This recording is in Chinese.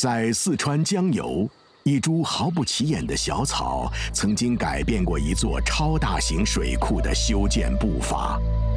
在四川江油，一株毫不起眼的小草，曾经改变过一座超大型水库的修建步伐。